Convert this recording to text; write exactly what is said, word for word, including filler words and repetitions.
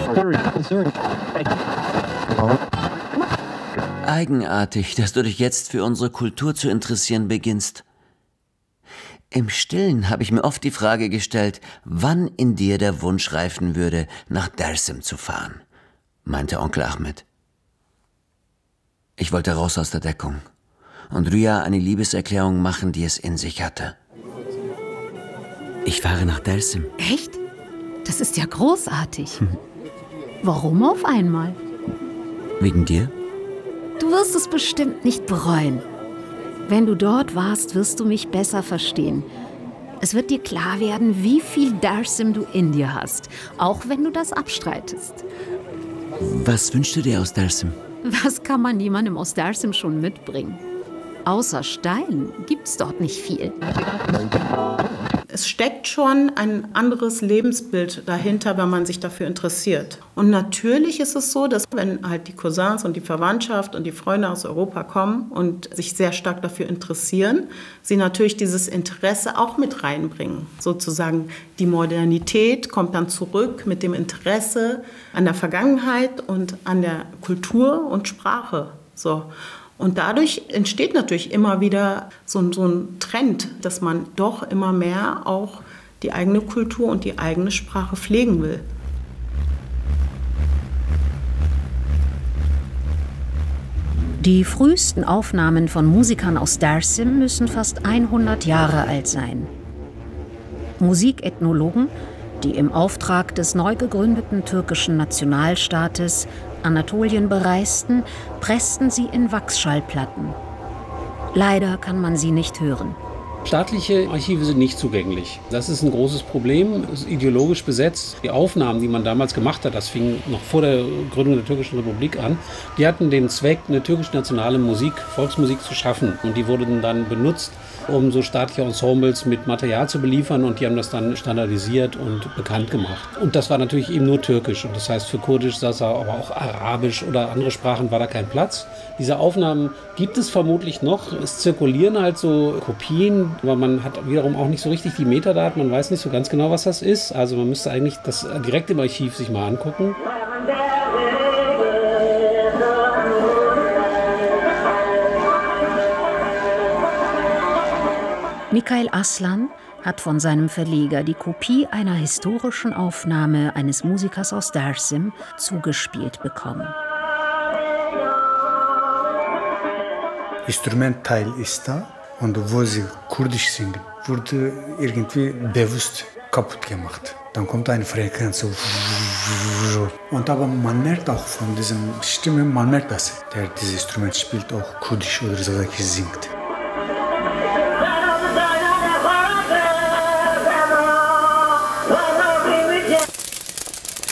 Eigenartig, dass du dich jetzt für unsere Kultur zu interessieren beginnst. Im Stillen habe ich mir oft die Frage gestellt, wann in dir der Wunsch reifen würde, nach Dersim zu fahren, meinte Onkel Ahmed. Ich wollte raus aus der Deckung und Rüya eine Liebeserklärung machen, die es in sich hatte. Ich fahre nach Dersim. Echt? Das ist ja großartig. Hm. Warum auf einmal? Wegen dir? Du wirst es bestimmt nicht bereuen. Wenn du dort warst, wirst du mich besser verstehen. Es wird dir klar werden, wie viel Dersim du in dir hast, auch wenn du das abstreitest. Was wünschst du dir aus Dersim? Was kann man jemandem aus Dersim schon mitbringen? Außer Stein gibt's dort nicht viel. Es steckt schon ein anderes Lebensbild dahinter, wenn man sich dafür interessiert. Und natürlich ist es so, dass wenn halt die Cousins und die Verwandtschaft und die Freunde aus Europa kommen und sich sehr stark dafür interessieren, sie natürlich dieses Interesse auch mit reinbringen. Sozusagen die Modernität kommt dann zurück mit dem Interesse an der Vergangenheit und an der Kultur und Sprache. So. Und dadurch entsteht natürlich immer wieder so, so ein Trend, dass man doch immer mehr auch die eigene Kultur und die eigene Sprache pflegen will. Die frühesten Aufnahmen von Musikern aus Dersim müssen fast hundert Jahre alt sein. Musikethnologen, die im Auftrag des neu gegründeten türkischen Nationalstaates Anatolien bereisten, pressten sie in Wachsschallplatten. Leider kann man sie nicht hören. Staatliche Archive sind nicht zugänglich. Das ist ein großes Problem, es ist ideologisch besetzt. Die Aufnahmen, die man damals gemacht hat, das fing noch vor der Gründung der Türkischen Republik an, die hatten den Zweck, eine türkisch-nationale Musik, Volksmusik zu schaffen. Und die wurden dann benutzt, um so staatliche Ensembles mit Material zu beliefern, und die haben das dann standardisiert und bekannt gemacht. Und das war natürlich eben nur Türkisch, und das heißt für Kurdisch, Sasa, aber auch Arabisch oder andere Sprachen war da kein Platz. Diese Aufnahmen gibt es vermutlich noch. Es zirkulieren halt so Kopien, aber man hat wiederum auch nicht so richtig die Metadaten, man weiß nicht so ganz genau, was das ist. Also man müsste eigentlich das direkt im Archiv sich mal angucken. Mikail Aslan hat von seinem Verleger die Kopie einer historischen Aufnahme eines Musikers aus Dersim zugespielt bekommen. Instrumentteil ist da, und wo sie Kurdisch singen, wurde irgendwie bewusst kaputt gemacht. Dann kommt eine Frequenz so. Und aber man merkt auch von dieser Stimme, man merkt, dass der dieses Instrument spielt, auch Kurdisch oder Sasaki singt.